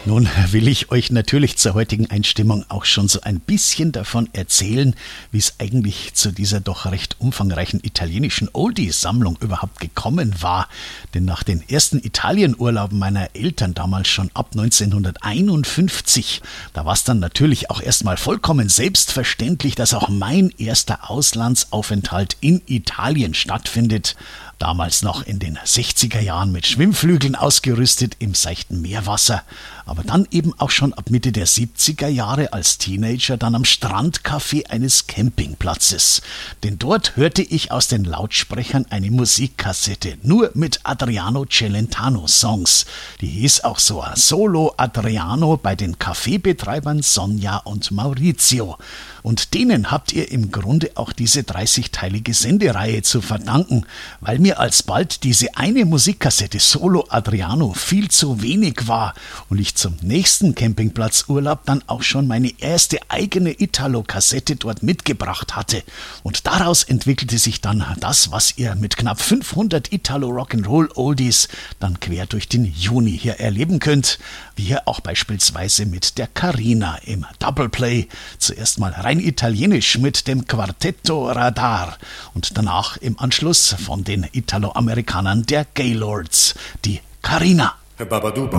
Nun will ich euch natürlich zur heutigen Einstimmung auch schon so ein bisschen davon erzählen, wie es eigentlich zu dieser doch recht umfangreichen italienischen Oldies-Sammlung überhaupt gekommen war. Denn nach den ersten Italienurlauben meiner Eltern damals schon ab 1951, da war es dann natürlich auch erstmal vollkommen selbstverständlich, dass auch mein erster Auslandsaufenthalt in Italien stattfindet. Damals noch in den 60er Jahren mit Schwimmflügeln ausgerüstet im seichten Meerwasser. Aber dann eben auch schon ab Mitte der 70er Jahre als Teenager dann am Strandcafé eines Campingplatzes. Denn dort hörte ich aus den Lautsprechern eine Musikkassette, nur mit Adriano Celentano-Songs. Die hieß auch so Solo Adriano bei den Kaffeebetreibern Sonja und Maurizio. Und denen habt ihr im Grunde auch diese 30-teilige Sendereihe zu verdanken, weil mir alsbald diese eine Musikkassette Solo Adriano viel zu wenig war und ich zum nächsten Campingplatzurlaub dann auch schon meine erste eigene Italo-Kassette dort mitgebracht hatte. Und daraus entwickelte sich dann das, was ihr mit knapp 500 Italo-Rock'n'Roll-Oldies dann quer durch den Juni hier erleben könnt, wie hier auch beispielsweise mit der Carina im Doubleplay. Zuerst mal rein italienisch mit dem Quartetto Radar und danach im Anschluss von den Italo-Amerikanern der Gaylords, die Carina.